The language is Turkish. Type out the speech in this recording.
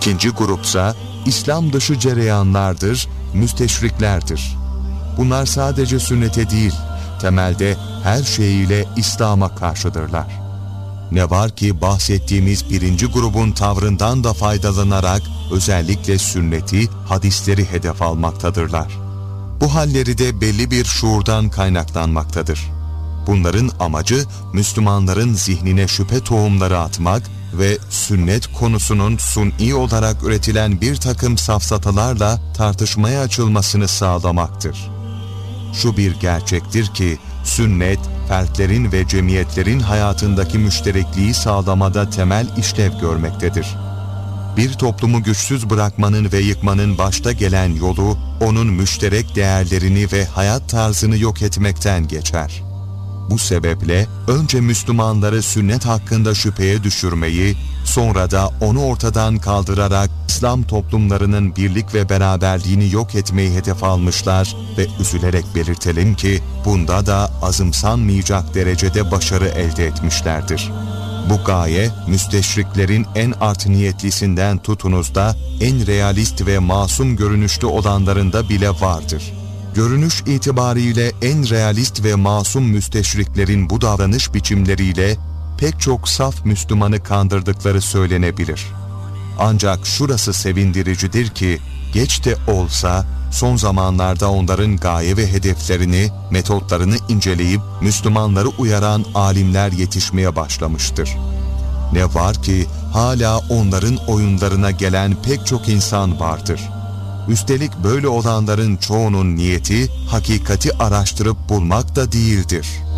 İkinci grupsa İslam dışı cereyanlardır, müsteşriklerdir. Bunlar sadece sünnete değil, temelde her şeyiyle İslam'a karşıdırlar. Ne var ki bahsettiğimiz birinci grubun tavrından da faydalanarak özellikle sünneti, hadisleri hedef almaktadırlar. Bu halleri de belli bir şuurdan kaynaklanmaktadır. Bunların amacı Müslümanların zihnine şüphe tohumları atmak ve sünnet konusunun suni olarak üretilen bir takım safsatalarla tartışmaya açılmasını sağlamaktır. Şu bir gerçektir ki sünnet, fertlerin ve cemiyetlerin hayatındaki müşterekliği sağlamada temel işlev görmektedir. Bir toplumu güçsüz bırakmanın ve yıkmanın başta gelen yolu, onun müşterek değerlerini ve hayat tarzını yok etmekten geçer. Bu sebeple önce Müslümanları sünnet hakkında şüpheye düşürmeyi, sonra da onu ortadan kaldırarak İslam toplumlarının birlik ve beraberliğini yok etmeyi hedef almışlar ve üzülerek belirtelim ki bunda da azımsanmayacak derecede başarı elde etmişlerdir. Bu gaye, müsteşriklerin en art niyetlisinden tutunuz da en realist ve masum görünüşlü olanlarında bile vardır. Görünüş itibariyle en realist ve masum müsteşriklerin bu davranış biçimleriyle pek çok saf Müslümanı kandırdıkları söylenebilir. Ancak şurası sevindiricidir ki, geç de olsa son zamanlarda onların gaye ve hedeflerini, metotlarını inceleyip Müslümanları uyaran alimler yetişmeye başlamıştır. Ne var ki hala onların oyunlarına gelen pek çok insan vardır. Üstelik böyle olanların çoğunun niyeti, hakikati araştırıp bulmak da değildir.